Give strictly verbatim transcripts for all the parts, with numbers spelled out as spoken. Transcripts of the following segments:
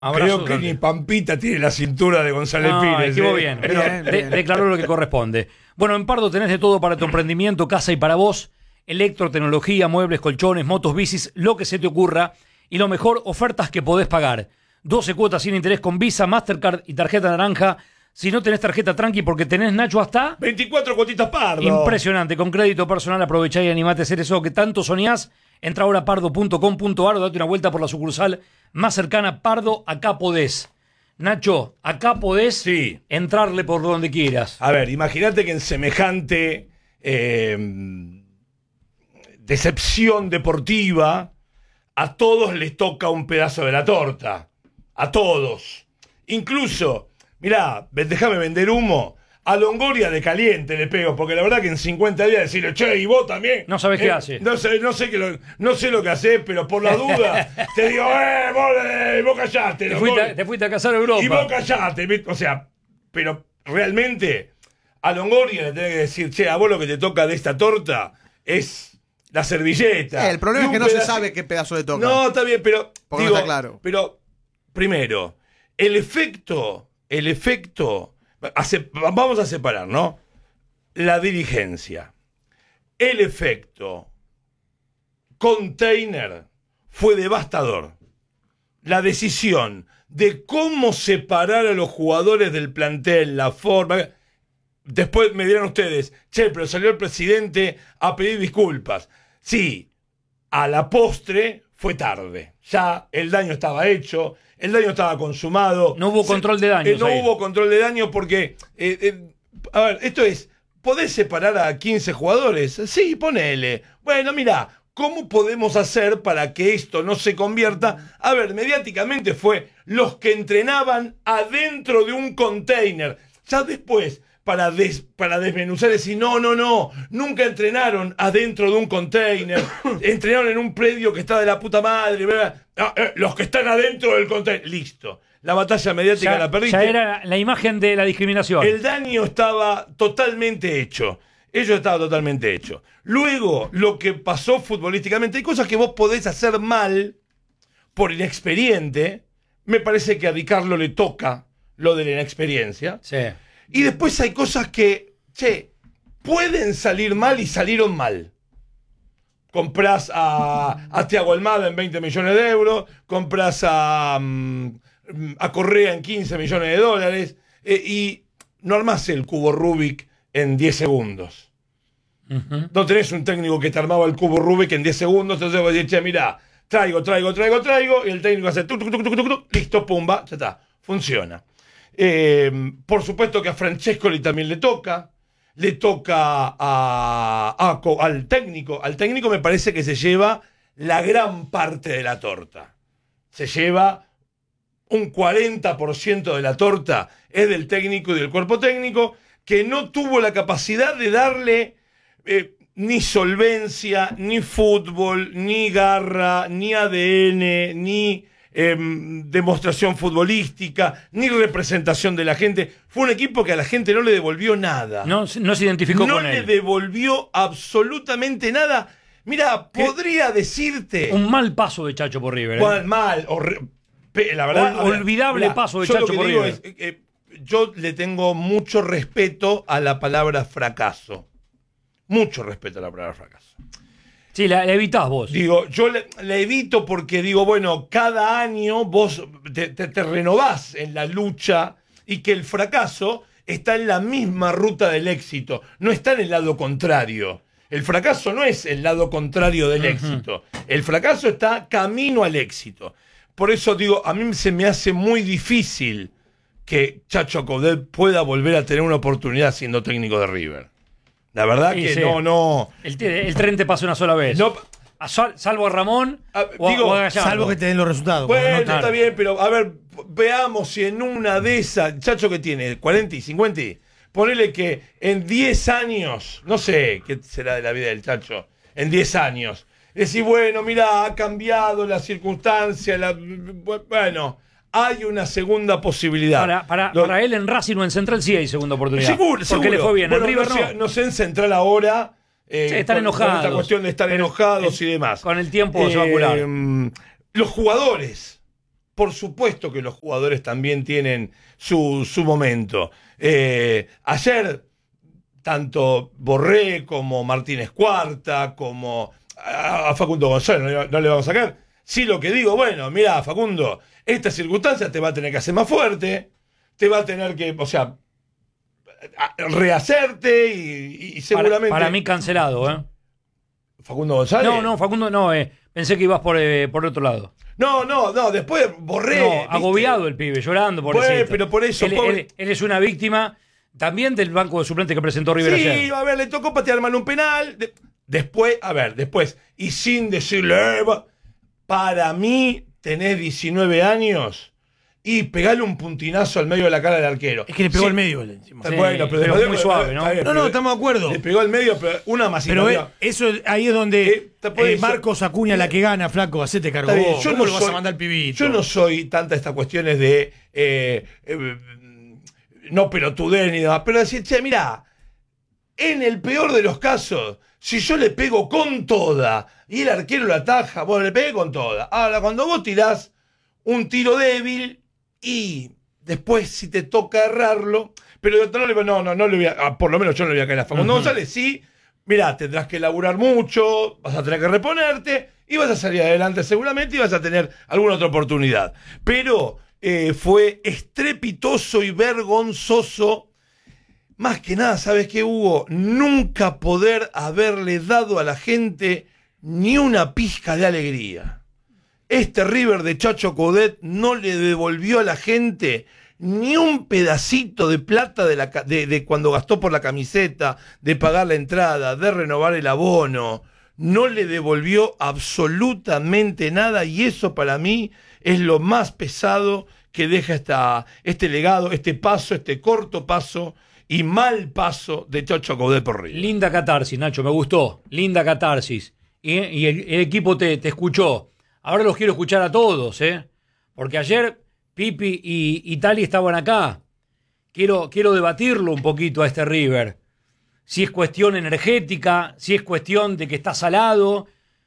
Creo que ni Pampita tiene la cintura de González no, Pires. Estuvo ¿eh? bien, pero bien, de, bien. declaró lo que corresponde. Bueno, en Pardo tenés de todo para tu emprendimiento, casa y para vos. Electro, tecnología, muebles, colchones, motos, bicis, lo que se te ocurra. Y lo mejor, ofertas que podés pagar. doce cuotas sin interés con Visa, Mastercard y tarjeta naranja. Si no tenés tarjeta tranqui porque tenés, Nacho, hasta... veinticuatro cuotitas Pardo. Impresionante. Con crédito personal aprovechá y animate a hacer eso que tanto soñás. Entra ahora a pardo punto com punto ar o date una vuelta por la sucursal más cercana. Pardo, acá podés. Nacho, acá podés sí. entrarle por donde quieras. A ver, imagínate que en semejante eh, decepción deportiva a todos les toca un pedazo de la torta. A todos. Incluso, mirá, déjame vender humo. A Longoria de caliente le pego, porque la verdad que en cincuenta días decirle, che, y vos también. No sabés eh, qué hace. No sé, no sé, que lo, no sé lo que haces, pero por la duda te digo, eh, vos, eh, vos callate. Te fuiste, a, te fuiste a casar a Europa. Y vos callate. O sea, pero realmente a Longoria le tenés que decir, che, a vos lo que te toca de esta torta es la servilleta. Eh, el problema es que no pedazo... se sabe qué pedazo le toca. No, está bien, pero porque digo, no está claro. Pero, primero, el efecto, el efecto... Vamos a separar, ¿no? La dirigencia. El efecto container fue devastador. La decisión de cómo separar a los jugadores del plantel, la forma... Después me dirán ustedes, che, pero salió el presidente a pedir disculpas. Sí, a la postre fue tarde. Ya el daño estaba hecho, el daño estaba consumado. No hubo control de daño. Eh, no ahí. hubo control de daño porque... Eh, eh, a ver, esto es... ¿Podés separar a quince jugadores? Sí, ponele. Bueno, mirá, ¿cómo podemos hacer para que esto no se convierta? A ver, mediáticamente fue los que entrenaban adentro de un container. Ya después... Para, des, para desmenuzar y decir, no, no, no, nunca entrenaron adentro de un container, entrenaron en un predio que está de la puta madre, ah, eh, los que están adentro del container, listo, la batalla mediática ya, la perdiste. Ya era la imagen de la discriminación. El daño estaba totalmente hecho, ello estaba totalmente hecho. Luego, lo que pasó futbolísticamente, hay cosas que vos podés hacer mal por inexperiente, me parece que a Di Carlo le toca lo de la inexperiencia. Sí. Y después hay cosas que, che, pueden salir mal y salieron mal. Comprás a, a Thiago Almada en veinte millones de euros, compras a, a Correa en quince millones de dólares, eh, y no armás el cubo Rubik en diez segundos. Uh-huh. No tenés un técnico que te armaba el cubo Rubik en diez segundos, entonces vos decís, che, mirá, traigo, traigo, traigo, traigo, y el técnico hace tuc, tuc, tuc, tuc, tuc, tuc, listo, pumba, ya está, funciona. Eh, por supuesto que a Francescoli también le toca, le toca a, a, al técnico. Al técnico me parece que se lleva la gran parte de la torta. Se lleva un cuarenta por ciento de la torta, es del técnico y del cuerpo técnico, que no tuvo la capacidad de darle eh, ni solvencia, ni fútbol, ni garra, ni A D N, ni... Eh, demostración futbolística, ni representación de la gente. Fue un equipo que a la gente no le devolvió nada. No, no se identificó no con él. No le devolvió absolutamente nada. Mira, podría decirte... Un mal paso de Chacho por River. ¿eh? Mal, mal. Horri- la verdad, Ol- olvidable mirá, paso de yo Chacho lo que por digo River. Es, eh, yo le tengo mucho respeto a la palabra fracaso. Mucho respeto a la palabra fracaso. Sí, la, la evitás vos. Digo, yo la, la evito porque digo, bueno, cada año vos te, te, te renovás en la lucha y que el fracaso está en la misma ruta del éxito, no está en el lado contrario. El fracaso no es el lado contrario del uh-huh. éxito. El fracaso está camino al éxito. Por eso digo, a mí se me hace muy difícil que Chacho Coudet pueda volver a tener una oportunidad siendo técnico de River. La verdad sí, que sí. no, no. El, el tren te pasa una sola vez. No, a sal, salvo a Ramón, a, o, digo, o a salvo que te den los resultados. Bueno, no, está claro. bien, pero a ver, veamos si en una de esas, Chacho que tiene cuarenta y cincuenta, ponele que en diez años, no sé qué será de la vida del Chacho, en diez años, decís, bueno, mira, ha cambiado la circunstancia, la, bueno... Hay una segunda posibilidad. Para, para, Lo, para él en Racing o en Central sí hay segunda oportunidad. Seguro, porque seguro. le fue bien. Bueno, en River no. no. Sé, no sé en Central ahora. Eh, sí, están con, enojados. Con esta cuestión de estar enojados el, y demás. Con el tiempo eh, se va a curar. Los jugadores. por supuesto que los jugadores también tienen su, su momento. Eh, ayer, tanto Borré como Martínez Cuarta, como a, a Facundo González, no, no le vamos a sacar. Sí, lo que digo, bueno, mira, Facundo, esta circunstancia te va a tener que hacer más fuerte, te va a tener que, o sea, rehacerte y, y seguramente... Para, para mí cancelado, ¿eh? ¿Facundo González? No, no, Facundo no, eh. Pensé que ibas por, eh, por otro lado. No, no, no, después Borré. No, ¿viste? agobiado el pibe, llorando por Bueno, pero por eso, él, pobre- él- él es una víctima también del banco de suplentes que presentó River Sí, ayer. a ver, le tocó patear mal un penal. De- después, a ver, después, y sin decirle, "Eh, va", para mí, tenés diecinueve años y pegarle un puntinazo al medio de la cara del arquero. Es que le pegó Sí, al medio. le encima. Sí, bueno, pero, pero después- muy suave, ¿no? está bien, No, no, pero- estamos de acuerdo. Le pegó al medio, pero una masita. Pero eh, mira. eso ahí es donde Eh, te puede eh, ser- Marcos Acuña la que gana, flaco, hacete cargo. Está bien, vos. yo ¿Cómo no lo vas soy- a mandar al pibito? Yo no soy tanta estas cuestiones de eh, eh, no pelotudez ni nada, pero decir, che, mira, en el peor de los casos, si yo le pego con toda y el arquero la ataja, bueno, le pegué con toda. Ahora, cuando vos tirás un tiro débil y después si te toca errarlo, pero no, le- no, no, no le voy a, ah, por lo menos yo no le voy a caer a Facundo González, sí, mirá, tendrás que laburar mucho, vas a tener que reponerte y vas a salir adelante seguramente y vas a tener alguna otra oportunidad. Pero eh, fue estrepitoso y vergonzoso. Más que nada, ¿sabes qué, Hugo? Nunca poder haberle dado a la gente ni una pizca de alegría. Este River de Chacho Coudet no le devolvió a la gente ni un pedacito de plata de, la, ca- de, de cuando gastó por la camiseta, de pagar la entrada, de renovar el abono. No le devolvió absolutamente nada y eso para mí es lo más pesado que deja esta, este legado, este paso, este corto paso y mal paso de Chacho Coudet por River. Linda catarsis, Nacho, me gustó. Linda catarsis. Y, y el, el equipo te, te escuchó. Ahora los quiero escuchar a todos, ¿eh? Porque ayer Pipi y, y Tali estaban acá. Quiero, quiero debatirlo un poquito a este River. Si es cuestión energética, si es cuestión de que está salado.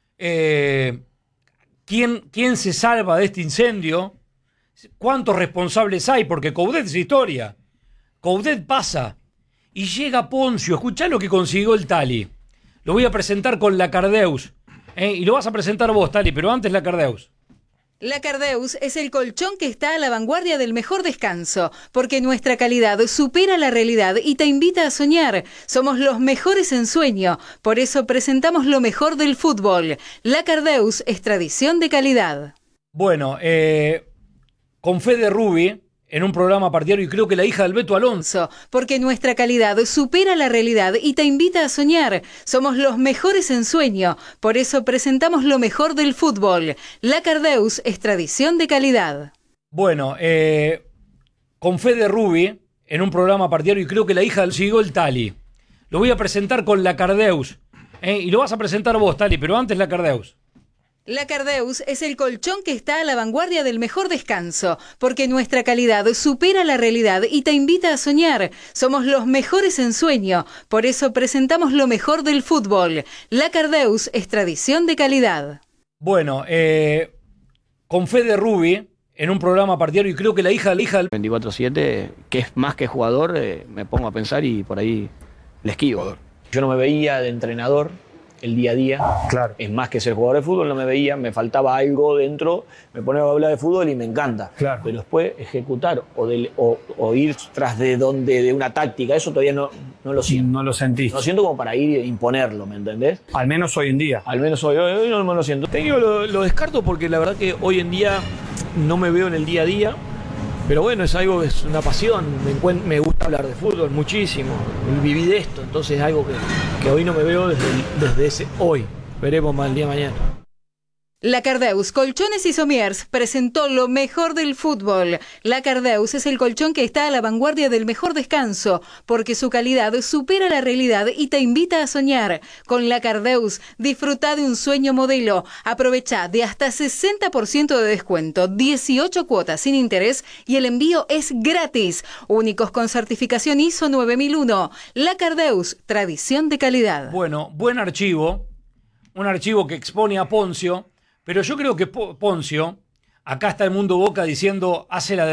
Eh, ¿quién, ¿Quién se salva de este incendio? ¿Cuántos responsables hay? Porque Coudet es historia. Coudet pasa y llega Poncio. Escuchá lo que consiguió el Tali. Lo voy a presentar con la Cardeus. ¿eh? Y lo vas a presentar vos, Tali, pero antes la Cardeus. La Cardeus es el colchón que está a la vanguardia del mejor descanso, porque nuestra calidad supera la realidad y te invita a soñar. Somos los mejores en sueño, por eso presentamos lo mejor del fútbol. La Cardeus es tradición de calidad. Bueno, eh, con Fede Rubi, en un programa partidario, y creo que la hija del Beto Alonso. Porque nuestra calidad supera la realidad y te invita a soñar. Somos los mejores en sueño, por eso presentamos lo mejor del fútbol. La Cardeus es tradición de calidad. Bueno, eh, con Fede Rubi, en un programa partidario, y creo que la hija del siguió el Tali. Lo voy a presentar con la Cardeus. ¿eh? Y lo vas a presentar vos, Tali, pero antes la Cardeus. La Cardeus es el colchón que está a la vanguardia del mejor descanso, porque nuestra calidad supera la realidad y te invita a soñar. Somos los mejores en sueño, por eso presentamos lo mejor del fútbol. La Cardeus es tradición de calidad. Bueno, eh, con Fede Rubi, en un programa partidario, y creo que la hija, la hija del... veinticuatro siete, que es más que jugador, eh, me pongo a pensar y por ahí le esquivo. Yo no me veía de entrenador el día a día. Claro. Es más que ser jugador de fútbol, no me veía, me faltaba algo dentro, me ponía a hablar de fútbol y me encanta. Claro. Pero después ejecutar o, de, o, o ir tras de donde de una táctica, eso todavía no, no lo siento. No lo sentís. Lo siento como para ir e imponerlo, ¿me entendés? Al menos hoy en día. Al menos hoy, hoy, hoy no me lo siento. Técnico lo, lo descarto porque la verdad que hoy en día no me veo en el día a día. Pero bueno, es algo, es una pasión, me, encuent- me gusta hablar de fútbol muchísimo, viví de esto, entonces es algo que, que hoy no me veo desde, el- desde ese hoy, veremos más el día de mañana. La Cardeus Colchones y Somiers presentó lo mejor del fútbol. La Cardeus es el colchón que está a la vanguardia del mejor descanso, porque su calidad supera la realidad y te invita a soñar. Con La Cardeus, disfruta de un sueño modelo. Aprovecha de hasta sesenta por ciento de descuento, dieciocho cuotas sin interés y el envío es gratis. Únicos con certificación I S O nueve mil uno. La Cardeus, tradición de calidad. Bueno, buen archivo. Un archivo que expone a Poncio. Pero yo creo que Po- Poncio Acá está el mundo Boca diciendo, hace la